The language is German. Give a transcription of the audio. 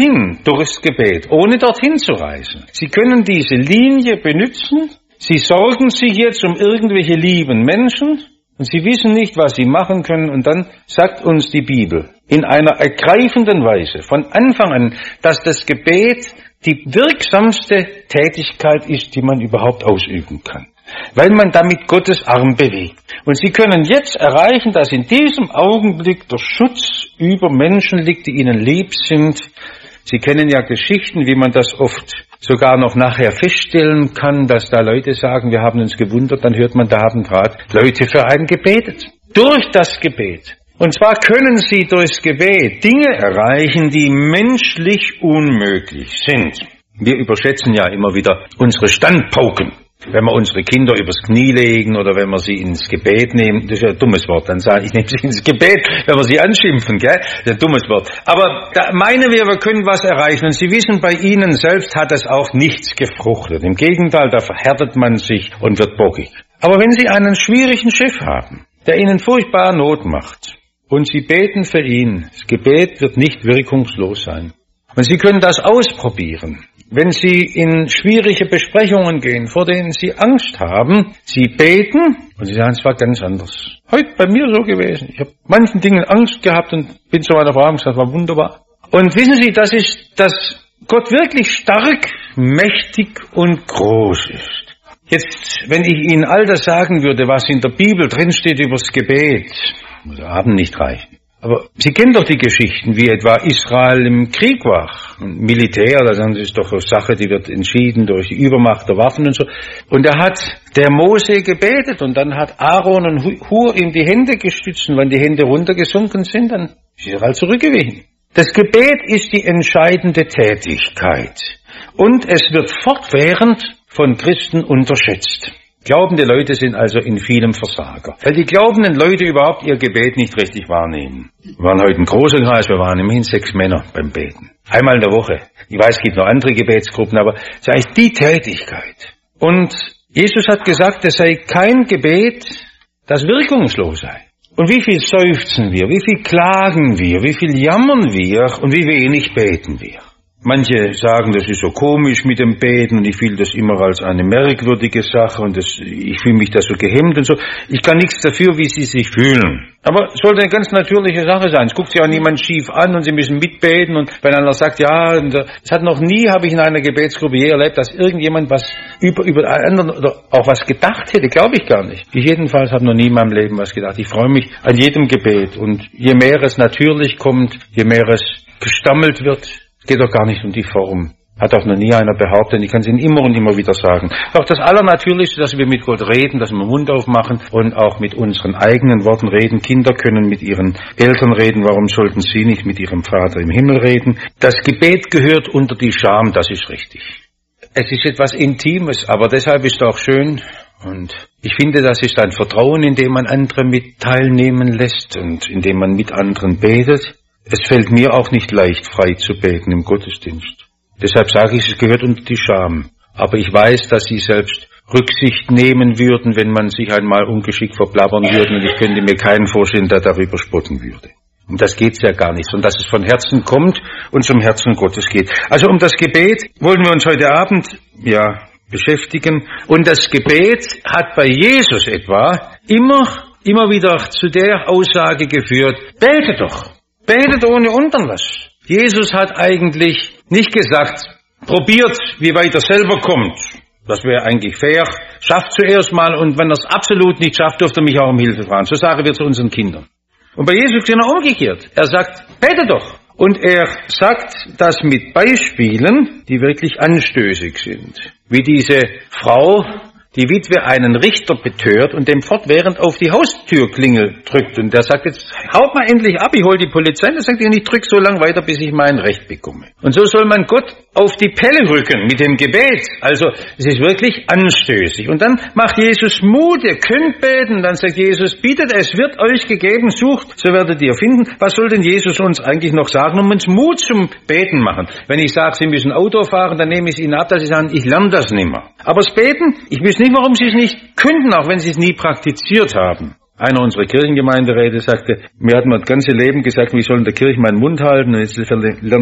hin durchs Gebet, ohne dorthin zu reisen. Sie können diese Linie benutzen. Sie sorgen sich jetzt um irgendwelche lieben Menschen und sie wissen nicht, was sie machen können. Und dann sagt uns die Bibel in einer ergreifenden Weise von Anfang an, dass das Gebet die wirksamste Tätigkeit ist, die man überhaupt ausüben kann, weil man damit Gottes Arm bewegt. Und Sie können jetzt erreichen, dass in diesem Augenblick der Schutz über Menschen liegt, die Ihnen lieb sind. Sie kennen ja Geschichten, wie man das oft sogar noch nachher feststellen kann, dass da Leute sagen, wir haben uns gewundert, dann hört man, da haben gerade Leute für einen gebetet. Durch das Gebet. Und zwar können Sie durchs Gebet Dinge erreichen, die menschlich unmöglich sind. Wir überschätzen ja immer wieder unsere Standpauken. Wenn wir unsere Kinder übers Knie legen oder wenn wir sie ins Gebet nehmen, das ist ja ein dummes Wort, dann sage ich, nehme sie ins Gebet, wenn wir sie anschimpfen, gell? Das ist ein dummes Wort. Aber da meinen wir können was erreichen. Und Sie wissen, bei Ihnen selbst hat es auch nichts gefruchtet. Im Gegenteil, da verhärtet man sich und wird bockig. Aber wenn Sie einen schwierigen Chef haben, der Ihnen furchtbar Not macht, und Sie beten für ihn, das Gebet wird nicht wirkungslos sein. Und Sie können das ausprobieren. Wenn Sie in schwierige Besprechungen gehen, vor denen Sie Angst haben, Sie beten und Sie sagen, es war ganz anders. Heute bei mir so gewesen. Ich habe manchen Dingen Angst gehabt und bin zu meiner Frau und gesagt, das war wunderbar. Und wissen Sie, das ist, dass Gott wirklich stark, mächtig und groß ist. Jetzt, wenn ich Ihnen all das sagen würde, was in der Bibel drinsteht übers Gebet, muss der Abend nicht reichen. Aber Sie kennen doch die Geschichten, wie etwa Israel im Krieg war. Und Militär, das ist doch eine Sache, die wird entschieden durch die Übermacht der Waffen und so. Und da hat der Mose gebetet und dann hat Aaron und Hur ihm die Hände gestützt. Und wenn die Hände runtergesunken sind, dann ist Israel zurückgewichen. Das Gebet ist die entscheidende Tätigkeit. Und es wird fortwährend von Christen unterschätzt. Glaubende Leute sind also in vielem Versager, weil die glaubenden Leute überhaupt ihr Gebet nicht richtig wahrnehmen. Wir waren heute ein großer Kreis, wir waren immerhin 6 Männer beim Beten. Einmal in der Woche. Ich weiß, es gibt noch andere Gebetsgruppen, aber es ist eigentlich die Tätigkeit. Und Jesus hat gesagt, es sei kein Gebet, das wirkungslos sei. Und wie viel seufzen wir, wie viel klagen wir, wie viel jammern wir und wie wenig beten wir. Manche sagen, das ist so komisch mit dem Beten und ich fühle das immer als eine merkwürdige Sache und ich fühle mich da so gehemmt und so. Ich kann nichts dafür, wie sie sich fühlen. Aber es sollte eine ganz natürliche Sache sein. Es guckt sich auch niemand schief an und sie müssen mitbeten und wenn einer sagt, ja, es hat noch nie, habe ich in einer Gebetsgruppe je erlebt, dass irgendjemand was über einen anderen oder auch was gedacht hätte, glaube ich gar nicht. Ich jedenfalls habe noch nie in meinem Leben was gedacht. Ich freue mich an jedem Gebet und je mehr es natürlich kommt, je mehr es gestammelt wird, es geht doch gar nicht um die Form. Hat auch noch nie einer behauptet. Ich kann es Ihnen immer und immer wieder sagen. Doch das Allernatürlichste, dass wir mit Gott reden, dass wir den Mund aufmachen und auch mit unseren eigenen Worten reden. Kinder können mit ihren Eltern reden. Warum sollten sie nicht mit ihrem Vater im Himmel reden? Das Gebet gehört unter die Scham, das ist richtig. Es ist etwas Intimes, aber deshalb ist es auch schön. Und ich finde, das ist ein Vertrauen, in dem man andere mit teilnehmen lässt und in dem man mit anderen betet. Es fällt mir auch nicht leicht, frei zu beten im Gottesdienst. Deshalb sage ich, es gehört unter die Scham. Aber ich weiß, dass Sie selbst Rücksicht nehmen würden, wenn man sich einmal ungeschickt verplappern würde. Und ich könnte mir keinen vorstellen, der darüber spotten würde. Um das geht's ja gar nicht, sondern dass es von Herzen kommt und zum Herzen Gottes geht. Also um das Gebet wollen wir uns heute Abend, beschäftigen. Und das Gebet hat bei Jesus etwa immer wieder zu der Aussage geführt, bete doch. Betet ohne Unterlass. Jesus hat eigentlich nicht gesagt, probiert, wie weit er selber kommt. Das wäre eigentlich fair. Schafft zuerst mal und wenn er es absolut nicht schafft, dürft ihr mich auch um Hilfe fragen. So sagen wir zu unseren Kindern. Und bei Jesus ist genau umgekehrt. Er sagt, bete doch. Und er sagt das mit Beispielen, die wirklich anstößig sind. Wie diese Frau, die Witwe einen Richter betört und dem fortwährend auf die Haustürklingel drückt. Und der sagt, jetzt haut mal endlich ab, ich hol die Polizei. Und er sagt, ich drück so lange weiter, bis ich mein Recht bekomme. Und so soll man Gott auf die Pelle rücken mit dem Gebet. Also es ist wirklich anstößig. Und dann macht Jesus Mut, ihr könnt beten. Dann sagt Jesus, bittet, es wird euch gegeben, sucht, so werdet ihr finden. Was soll denn Jesus uns eigentlich noch sagen, um uns Mut zum Beten machen? Wenn ich sage, Sie müssen Auto fahren, dann nehme ich es Ihnen ab, dass Sie sagen, ich lerne das nicht mehr. Aber das Beten, ich weiß nicht, warum Sie es nicht könnten, auch wenn Sie es nie praktiziert haben. Einer unserer Kirchengemeinderäte sagte, mir hat man das ganze Leben gesagt, wie soll in der Kirche meinen Mund halten, und jetzt lernen